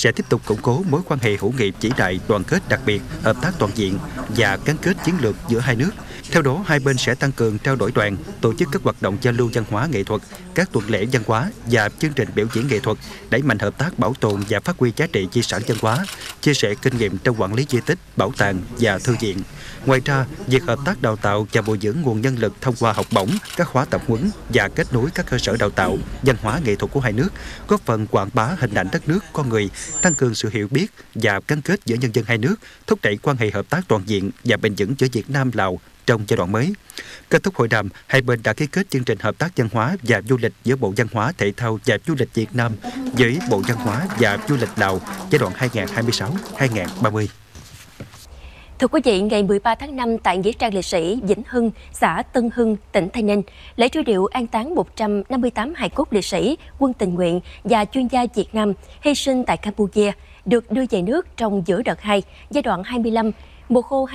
sẽ tiếp tục củng cố mối quan hệ hữu nghị vĩ đại, đoàn kết đặc biệt, hợp tác toàn diện và gắn kết chiến lược giữa hai nước. Theo đó, hai bên sẽ tăng cường trao đổi đoàn, tổ chức các hoạt động giao lưu văn hóa nghệ thuật, các tuần lễ văn hóa và chương trình biểu diễn nghệ thuật, đẩy mạnh hợp tác bảo tồn và phát huy giá trị di sản văn hóa, chia sẻ kinh nghiệm trong quản lý di tích, bảo tàng và thư viện. Ngoài ra, việc hợp tác đào tạo và bồi dưỡng nguồn nhân lực thông qua học bổng, các khóa tập huấn và kết nối các cơ sở đào tạo văn hóa nghệ thuật của hai nước, góp phần quảng bá hình ảnh đất nước, con người, tăng cường sự hiểu biết và gắn kết giữa nhân dân hai nước, thúc đẩy quan hệ hợp tác toàn diện và bền vững giữa Việt Nam, Lào trong giai đoạn mới. Kết thúc hội đàm, hai bên đã ký kết chương trình hợp tác văn hóa và du lịch giữa Bộ Văn hóa, Thể thao và Du lịch Việt Nam với Bộ Văn hóa và Du lịch Lào giai đoạn 2026-2030. Thưa quý vị, ngày 13 tháng 5 tại Nghĩa trang liệt sĩ Vĩnh Hưng, xã Tân Hưng, tỉnh Tây Ninh, lễ truy điệu an táng 158 hài cốt liệt sĩ, quân tình nguyện và chuyên gia Việt Nam hy sinh tại Campuchia được đưa về nước trong giữa đợt 2, giai đoạn 25, mùa khô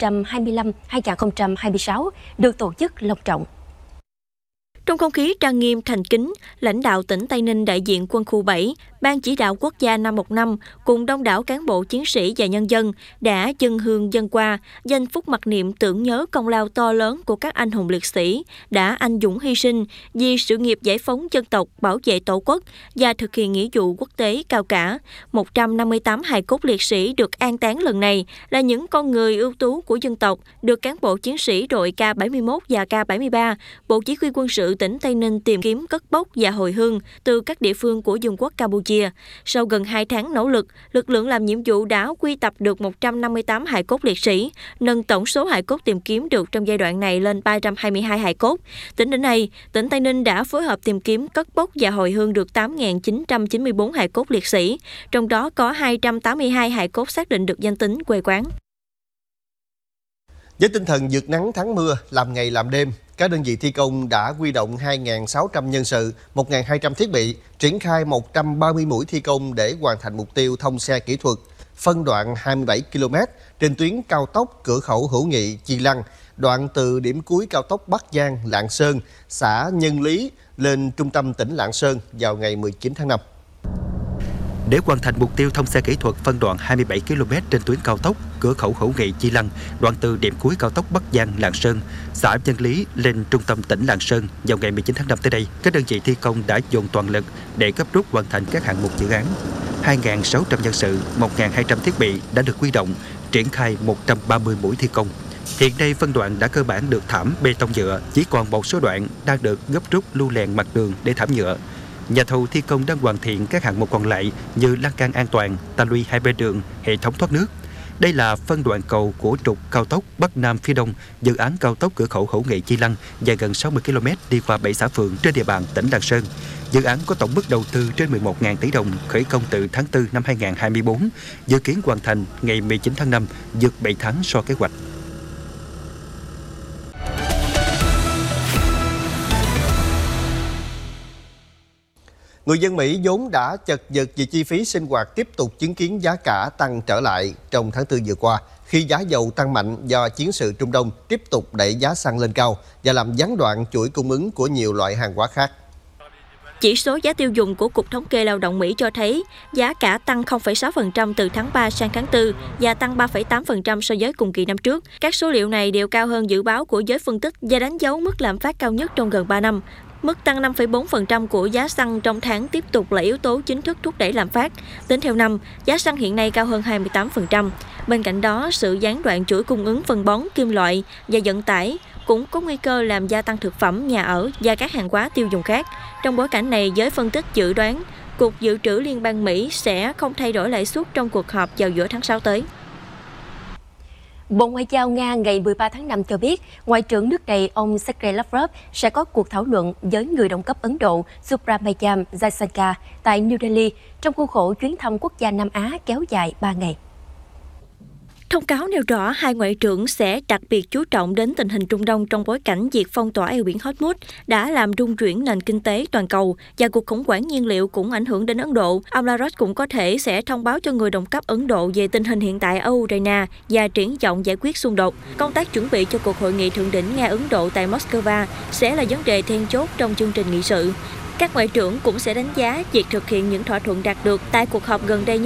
2025-2026 được tổ chức long trọng. Trong không khí trang nghiêm thành kính, lãnh đạo tỉnh Tây Ninh, đại diện quân khu 7, Ban chỉ đạo quốc gia 515 cùng đông đảo cán bộ chiến sĩ và nhân dân đã dâng hương dâng hoa, dâng phút mặc niệm tưởng nhớ công lao to lớn của các anh hùng liệt sĩ đã anh dũng hy sinh vì sự nghiệp giải phóng dân tộc, bảo vệ tổ quốc và thực hiện nghĩa vụ quốc tế cao cả. 158 hài cốt liệt sĩ được an táng lần này là những con người ưu tú của dân tộc, được cán bộ chiến sĩ đội K71 và K73, Bộ Chỉ huy quân sự tỉnh Tây Ninh tìm kiếm, cất bốc và hồi hương từ các địa phương của Vương quốc Campuchia. Sau gần 2 tháng nỗ lực, lực lượng làm nhiệm vụ đã quy tập được 158 hài cốt liệt sĩ, nâng tổng số hài cốt tìm kiếm được trong giai đoạn này lên 322 hài cốt. Tính đến nay, tỉnh Tây Ninh đã phối hợp tìm kiếm, cất bốc và hồi hương được 8.994 hài cốt liệt sĩ, trong đó có 282 hài cốt xác định được danh tính, quê quán. Với tinh thần vượt nắng thắng mưa, làm ngày làm đêm, các đơn vị thi công đã huy động 2.600 nhân sự, 1.200 thiết bị, triển khai 130 mũi thi công để hoàn thành mục tiêu thông xe kỹ thuật, phân đoạn 27 km trên tuyến cao tốc cửa khẩu hữu nghị Chi Lăng, đoạn từ điểm cuối cao tốc Bắc Giang - Lạng Sơn, xã Nhân Lý lên trung tâm tỉnh Lạng Sơn vào ngày 19 tháng 5. Để hoàn thành mục tiêu thông xe kỹ thuật phân đoạn 27 km trên tuyến cao tốc cửa khẩu hữu nghị Chi Lăng, đoạn từ điểm cuối cao tốc Bắc Giang - Lạng Sơn, xã Nhân Lý lên trung tâm tỉnh Lạng Sơn vào ngày 19 tháng 5 tới đây, các đơn vị thi công đã dồn toàn lực để gấp rút hoàn thành các hạng mục dự án. 2.600 nhân sự, 1.200 thiết bị đã được huy động, triển khai 130 mũi thi công. Hiện nay phân đoạn đã cơ bản được thảm bê tông nhựa, chỉ còn một số đoạn đang được gấp rút lu lèn mặt đường để thảm nhựa. Nhà thầu thi công đang hoàn thiện các hạng mục còn lại như lan can an toàn, ta luy hai bên đường, hệ thống thoát nước. Đây là phân đoạn cầu của trục cao tốc Bắc Nam phía Đông, dự án cao tốc cửa khẩu hữu nghị Chi Lăng dài gần 60 km đi qua 7 xã phường trên địa bàn tỉnh Lạng Sơn. Dự án có tổng mức đầu tư trên 11.000 tỷ đồng, khởi công từ tháng 4 năm 2024, dự kiến hoàn thành ngày 19 tháng 5, vượt 7 tháng so kế hoạch. Người dân Mỹ vốn đã chật vật vì chi phí sinh hoạt tiếp tục chứng kiến giá cả tăng trở lại trong tháng 4 vừa qua, khi giá dầu tăng mạnh do chiến sự Trung Đông tiếp tục đẩy giá xăng lên cao và làm gián đoạn chuỗi cung ứng của nhiều loại hàng hóa khác. Chỉ số giá tiêu dùng của Cục Thống kê Lao động Mỹ cho thấy giá cả tăng 0,6% từ tháng 3 sang tháng 4 và tăng 3,8% so với cùng kỳ năm trước. Các số liệu này đều cao hơn dự báo của giới phân tích và đánh dấu mức lạm phát cao nhất trong gần 3 năm. Mức tăng 5,4% của giá xăng trong tháng tiếp tục là yếu tố chính thức thúc đẩy lạm phát. Tính theo năm, giá xăng hiện nay cao hơn 28%. Bên cạnh đó, sự gián đoạn chuỗi cung ứng phân bón, kim loại và vận tải cũng có nguy cơ làm gia tăng thực phẩm, nhà ở và các hàng hóa tiêu dùng khác. Trong bối cảnh này, giới phân tích dự đoán Cục Dự trữ Liên bang Mỹ sẽ không thay đổi lãi suất trong cuộc họp vào giữa tháng 6 tới. Bộ Ngoại giao Nga ngày 13 tháng 5 cho biết, Ngoại trưởng nước này ông Sergei Lavrov sẽ có cuộc thảo luận với người đồng cấp Ấn Độ Subrahmanyam Jaishankar tại New Delhi trong khuôn khổ chuyến thăm quốc gia Nam Á kéo dài 3 ngày. Thông cáo nêu rõ hai ngoại trưởng sẽ đặc biệt chú trọng đến tình hình Trung Đông trong bối cảnh việc phong tỏa eo biển Hormuz đã làm rung chuyển nền kinh tế toàn cầu và cuộc khủng hoảng nhiên liệu cũng ảnh hưởng đến Ấn Độ. Ông Lavrov cũng có thể sẽ thông báo cho người đồng cấp Ấn Độ về tình hình hiện tại ở Ukraine và triển vọng giải quyết xung đột. Công tác chuẩn bị cho cuộc hội nghị thượng đỉnh Nga-Ấn Độ tại Moscow sẽ là vấn đề then chốt trong chương trình nghị sự. Các ngoại trưởng cũng sẽ đánh giá việc thực hiện những thỏa thuận đạt được tại cuộc họp gần đây nhất